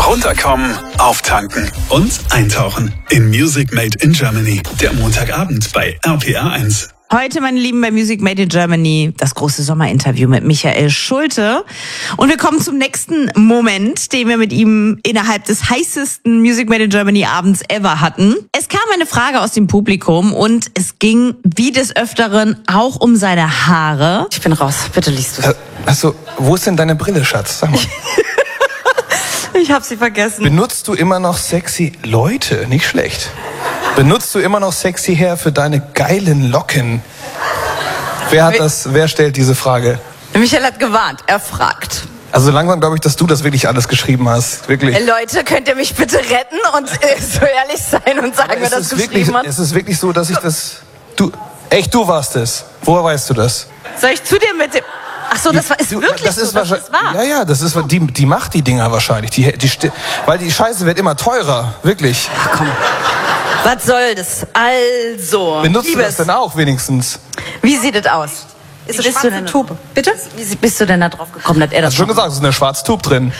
Runterkommen, auftanken und eintauchen in Music Made in Germany. Der Montagabend bei RPR 1. Heute, meine Lieben, bei Music Made in Germany das große Sommerinterview mit Michael Schulte. Und wir kommen zum nächsten Moment, den wir mit ihm innerhalb des heißesten Music Made in Germany Abends ever hatten. Es kam eine Frage aus dem Publikum und es ging wie des Öfteren auch um seine Haare. Ich bin raus, bitte liest du. Achso, wo ist denn deine Brille, Schatz? Sag mal. Ich hab sie vergessen. Benutzt du immer noch sexy Leute? Nicht schlecht. Benutzt du immer noch sexy Hair für deine geilen Locken? Wer stellt diese Frage? Michael hat gewarnt, er fragt. Also langsam glaube ich, dass du das wirklich alles geschrieben hast. Wirklich. Leute, könnt ihr mich bitte retten und so ehrlich sein und sagen, wer das geschrieben hat? Es ist wirklich so, dass ich das... Du warst es. Woher weißt du das? Soll ich zu dir mit dem... Ach so, das ist wirklich das ist so, das ist wahr. Ja, das ist die macht die Dinger wahrscheinlich. Weil die Scheiße wird immer teurer, wirklich. Ach komm. Was soll das? Also, benutzt du das denn auch wenigstens? Wie sieht es aus? Ist das eine Tube? Bitte? Wie bist du denn da drauf gekommen, dass er das schon gesagt, es ist eine schwarze Tube drin.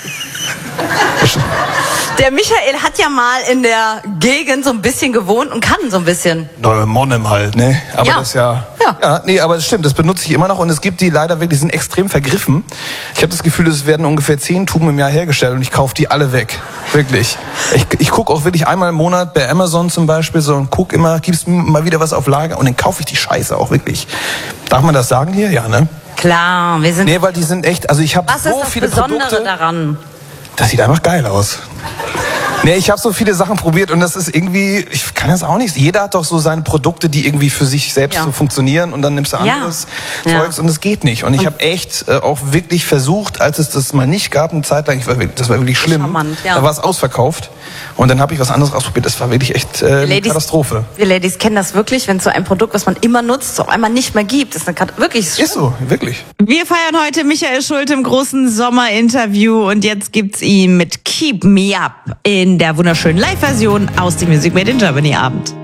Der Michael hat ja mal in der Gegend so ein bisschen gewohnt und kann so ein bisschen. Monnem halt, ne? Aber ja. Das ja, nee, aber das stimmt, das benutze ich immer noch und es gibt die leider wirklich, die sind extrem vergriffen. Ich habe das Gefühl, es werden ungefähr 10 Tuben im Jahr hergestellt und ich kaufe die alle weg. Wirklich. Ich gucke auch wirklich einmal im Monat bei Amazon zum Beispiel so und guck immer, gibt's mal wieder was auf Lager und dann kaufe ich die Scheiße auch wirklich. Darf man das sagen hier? Ja, ne? Klar, wir sind... Nee, weil die sind echt, also ich habe so viele Produkte. Was ist das Besondere daran? Das sieht einfach geil aus. Nee, ich habe so viele Sachen probiert und das ist irgendwie, ich kann das auch nicht. Jeder hat doch so seine Produkte, die irgendwie für sich selbst so funktionieren und dann nimmst du anderes Zeugs und es geht nicht. Und ich habe echt auch wirklich versucht, als es das mal nicht gab, eine Zeit lang, das war wirklich schlimm, charmant, da war es ausverkauft und dann habe ich was anderes ausprobiert. Das war wirklich echt eine Katastrophe. Wir Ladies kennen das wirklich, wenn es so ein Produkt, was man immer nutzt, so einmal nicht mehr gibt. Das ist wirklich schlimm. Ist so, wirklich. Wir feiern heute Michael Schulte im großen Sommerinterview und jetzt gibt's ihn mit Keep Me Up in der wunderschönen Live-Version aus dem Music Made in Germany Abend.